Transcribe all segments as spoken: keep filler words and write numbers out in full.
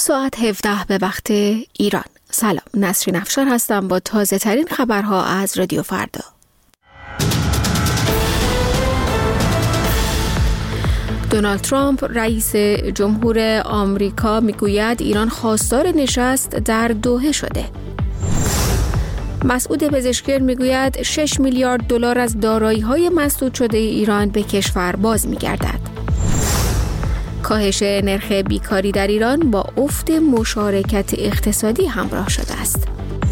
ساعت هفده به وقت ایران. سلام، نسرین افشار هستم با تازه ترین خبرها از رادیو فردا. دونالد ترامپ رئیس جمهور آمریکا میگوید ایران خواستار نشست در دوحه شده. مسعود پزشکیان میگوید شش میلیارد دلار از دارایی‌های مسدود شده ایران به کشور باز میگردد. کاهش نرخ بیکاری در ایران با افت مشارکت اقتصادی همراه شده است.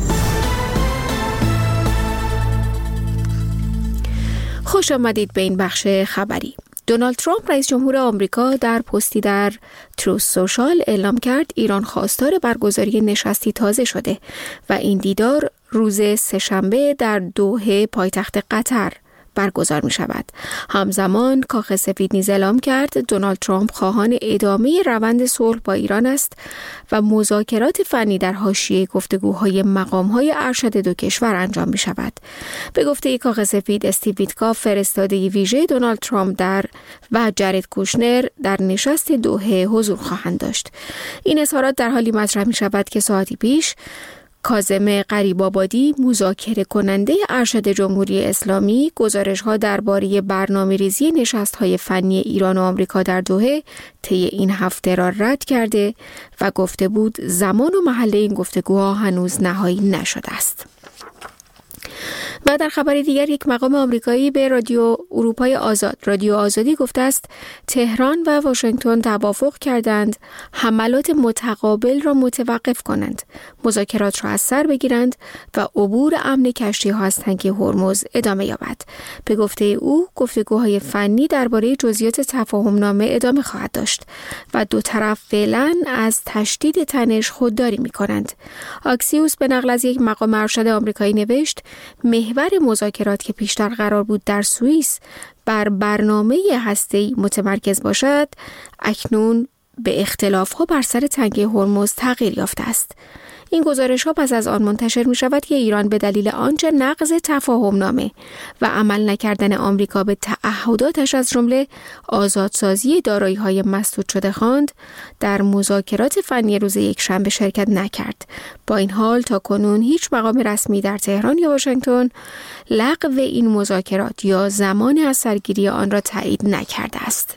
خوش آمدید به این بخش خبری. دونالد ترامپ رئیس جمهور آمریکا در پستی در تروث سوشال اعلام کرد ایران خواستار برگزاری نشستی تازه شده و این دیدار روز سه‌شنبه در دوحه پایتخت قطر برگزار می شود. همزمان کاخ سفید نیز اعلام کرد دونالد ترامپ خواهان ادامه روند صلح با ایران است و مذاکرات فنی در حاشیه گفتگوهای مقام‌های ارشد دو کشور انجام می شود. به گفته کاخ سفید، استیو ویتکاف فرستاده ویژه دونالد ترامپ در و جارد کوشنر در نشست دوحه حضور خواهند داشت. این اظهارات در حالی مطرح می شود که ساعتی پیش کاظم غریب‌آبادی، مذاکره کننده ارشد جمهوری اسلامی، گزارش‌ها درباره برنامه‌ریزی نشست‌های فنی ایران و آمریکا در دوحه طی این هفته را رد کرده و گفته بود زمان و محل این گفتگوها هنوز نهایی نشده است. و در خبر دیگر، یک مقام آمریکایی به رادیو اروپای آزاد رادیو آزادی گفته است تهران و واشنگتن توافق کردند حملات متقابل را متوقف کنند، مذاکرات را از سر بگیرند و عبور امن کشتی‌ها از تنگه هرمز ادامه یابد. به گفته او گفتگوهای فنی درباره جزئیات تفاهم‌نامه ادامه خواهد داشت و دو طرف فعلا از تشدید تنش خودداری می‌کنند. آکسیوس به نقل از یک مقام ارشد آمریکایی نوشت محور مذاکرات که پیشتر قرار بود در سوئیس بر برنامه هسته‌ای متمرکز باشد، اکنون به اختلاف‌ها بر سر تنگه هرمز تغییر یافته است. این گزارش‌ها پس از آن منتشر می‌شود که ایران به دلیل آنچه نقض تفاهم‌نامه و عمل نکردن آمریکا به تعهداتش از جمله آزادسازی دارایی‌های مسدود شده خواند، در مذاکرات فنی روز یکشنبه شرکت نکرد. با این حال تاکنون هیچ مقام رسمی در تهران یا واشنگتن لغو این مذاکرات یا زمان از سرگیری آن را تایید نکرده است.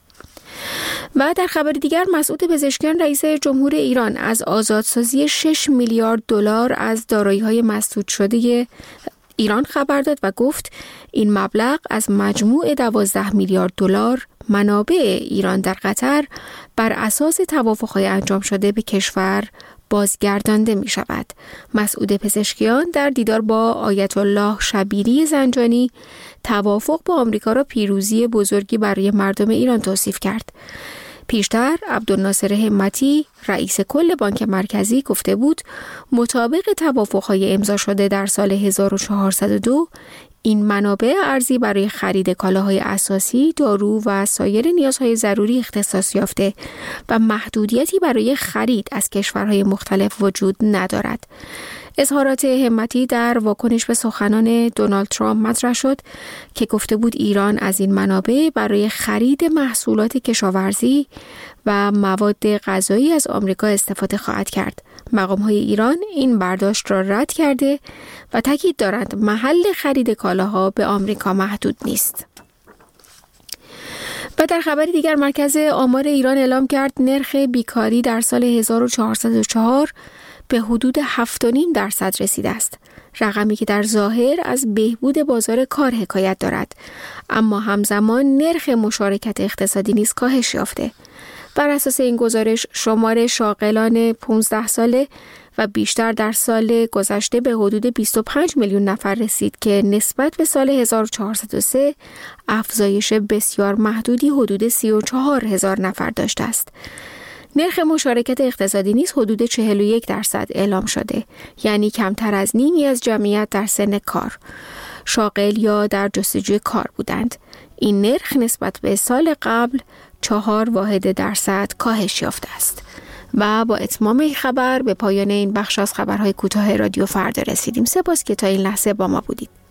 و در خبر دیگر، مسعود پزشکیان رئیس جمهور ایران از آزادسازی شش میلیارد دلار از دارایی‌های مسدود شده ایران خبر داد و گفت این مبلغ از مجموع دوازده میلیارد دلار منابع ایران در قطر بر اساس توافق‌های انجام شده به کشور بازگردانده می شود. مسعود پزشکیان در دیدار با آیت الله شبیری زنجانی توافق با آمریکا را پیروزی بزرگی برای مردم ایران توصیف کرد. پیشتر عبدالناصر همتی رئیس کل بانک مرکزی گفته بود مطابق توافق‌های امضا شده در سال هزار و چهارصد و دو این منابع ارزی برای خرید کالاهای اساسی، دارو و سایر نیازهای ضروری اختصاص یافته و محدودیتی برای خرید از کشورهای مختلف وجود ندارد. اظهارات همتی در واکنش به سخنان دونالد ترامپ مطرح شد که گفته بود ایران از این منابع برای خرید محصولات کشاورزی و مواد غذایی از آمریکا استفاده خواهد کرد. مقام‌های ایران این برداشت را رد کرده و تاکید دارند محل خرید کالاها به آمریکا محدود نیست. و در خبر دیگر، مرکز آمار ایران اعلام کرد نرخ بیکاری در سال هزار و چهارصد و چهار به حدود هفت و نیم درصد رسیده است. رقمی که در ظاهر از بهبود بازار کار حکایت دارد، اما همزمان نرخ مشارکت اقتصادی نیز کاهش یافته. بر اساس این گزارش شمار شاغلان پانزده ساله و بیشتر در سال گذشته به حدود بیست و پنج میلیون نفر رسید که نسبت به سال هزار و چهارصد و سه افزایش بسیار محدودی حدود سی و چهار هزار نفر داشته است. نرخ مشارکت اقتصادی نیز حدود چهل و یک درصد اعلام شده، یعنی کمتر از نیمی از جمعیت در سن کار، شاغل یا در جستجوی کار بودند. این نرخ نسبت به سال قبل چهار واحد درصد کاهش یافته است. و با اتمام این خبر به پایان این بخش از خبرهای کوتاه رادیو فردا رسیدیم. سپاس که تا این لحظه با ما بودید.